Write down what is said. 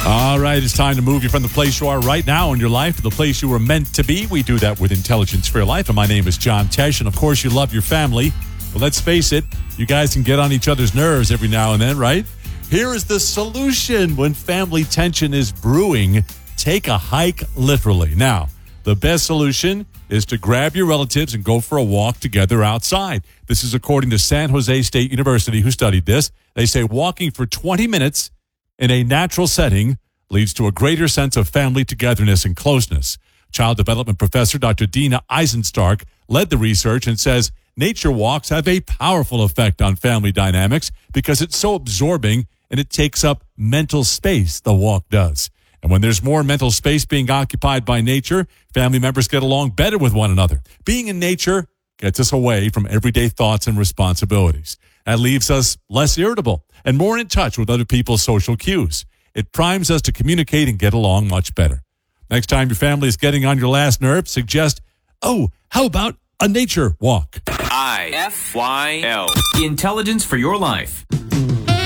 All right, it's time to move you from the place you are right now in your life to the place you were meant to be. We do that with Intelligence for Your Life, and my name is John Tesh, and of course you love your family. But let's face it, you guys can get on each other's nerves every now and then, right? Here is the solution when family tension is brewing. Take a hike literally. Now, the best solution is to grab your relatives and go for a walk together outside. This is according to San Jose State University, who studied this. They say walking for 20 minutes in a natural setting leads to a greater sense of family togetherness and closeness. Child development professor Dr. Dina Eisenstark led the research and says nature walks have a powerful effect on family dynamics because it's so absorbing and it takes up mental space, the walk does. And when there's more mental space being occupied by nature, family members get along better with one another. Being in nature gets us away from everyday thoughts and responsibilities. That leaves us less irritable and more in touch with other people's social cues. It primes us to communicate and get along much better. Next time your family is getting on your last nerve, suggest, how about a nature walk? IFYL. Intelligence for Your Life.